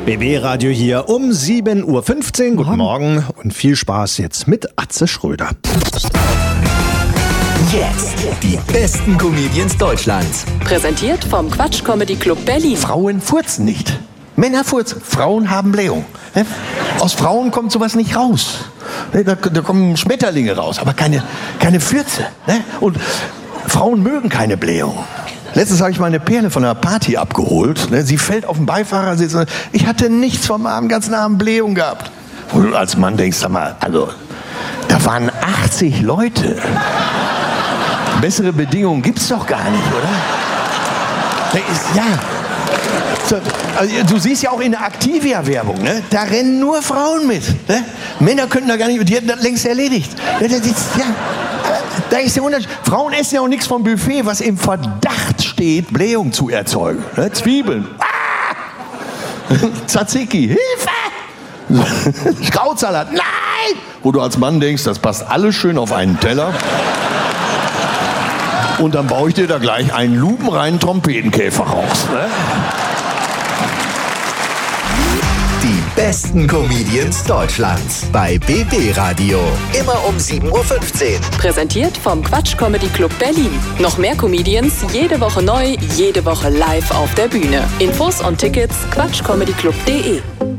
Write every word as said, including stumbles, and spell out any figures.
B B-Radio hier um sieben Uhr fünfzehn. Guten Morgen und viel Spaß jetzt mit Atze Schröder. Jetzt die besten Comedians Deutschlands. Präsentiert vom Quatsch Comedy Club Berlin. Frauen furzen nicht. Männer furzen. Frauen haben Blähung. Aus Frauen kommt sowas nicht raus. Da, da kommen Schmetterlinge raus, aber keine, keine Fürze. Und Frauen mögen keine Blähung. Letztens habe ich mal eine Perle von einer Party abgeholt. Sie fällt auf den Beifahrersitz. Ich hatte nichts vom Abend, ganzen Abend Blähung gehabt. Wo du als Mann denkst, sag mal, also, da waren achtzig Leute. Bessere Bedingungen gibt's doch gar nicht, oder? Da ist, ja. So, also, du siehst ja auch in der Activia-Werbung, ne? Da rennen nur Frauen mit. Ne? Männer könnten da gar nicht, die hätten das längst erledigt. Das ist, ja. Da ist der Unterschied. Frauen essen ja auch nichts vom Buffet, was im Verdacht steht, Blähung zu erzeugen. Ne? Zwiebeln. Ah! Tzatziki. Hilfe! Krautsalat. Nein! Wo du als Mann denkst, das passt alles schön auf einen Teller. Und dann baue ich dir da gleich einen lupenreinen Trompetenkäfer raus. Ne? Die besten Comedians Deutschlands bei B B-Radio. Immer um sieben Uhr fünfzehn. Präsentiert vom Quatsch Comedy Club Berlin. Noch mehr Comedians, jede Woche neu, jede Woche live auf der Bühne. Infos und Tickets quatsch comedy club punkt de.